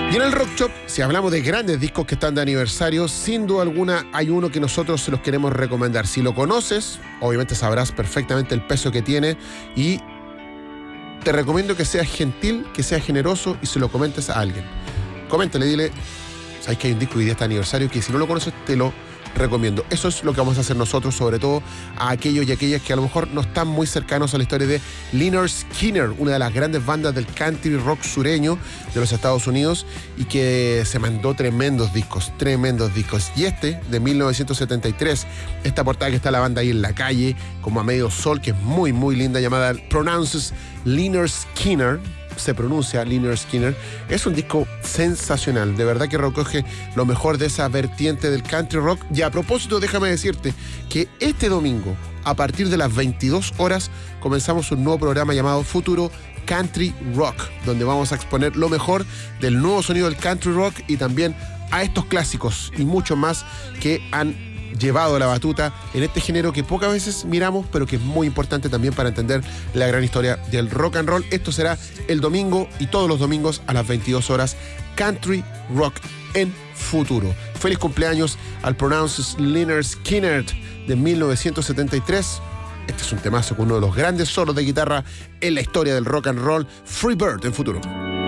Y en el Rock Shop, si hablamos de grandes discos que están de aniversario, sin duda alguna hay uno que nosotros se los queremos recomendar. Si lo conoces, obviamente sabrás perfectamente el peso que tiene y te recomiendo que seas gentil, que seas generoso y se lo comentes a alguien. Coméntale, dile, sabes que hay un disco que hoy día está de aniversario que si no lo conoces te lo recomiendo. Eso es lo que vamos a hacer nosotros, sobre todo a aquellos y aquellas que a lo mejor no están muy cercanos a la historia de Lynyrd Skynyrd, una de las grandes bandas del country rock sureño de los Estados Unidos y que se mandó tremendos discos. Y este, de 1973, esta portada que está la banda ahí en la calle, como a medio sol, que es muy, muy linda, llamada Pronounces Lynyrd Skynyrd, se pronuncia Lynyrd Skynyrd, es un disco sensacional, de verdad que recoge lo mejor de esa vertiente del country rock. Y a propósito, déjame decirte que este domingo, a partir de las 22 horas, comenzamos un nuevo programa llamado Futuro Country Rock, donde vamos a exponer lo mejor del nuevo sonido del country rock y también a estos clásicos y mucho más que han llevado la batuta en este género que pocas veces miramos, pero que es muy importante también para entender la gran historia del rock and roll. Esto será el domingo y todos los domingos a las 22 horas, Country Rock en Futuro. Feliz cumpleaños al Pronounces Lynyrd Skynyrd de 1973. Este es un temazo con uno de los grandes solos de guitarra en la historia del rock and roll, Free Bird en Futuro.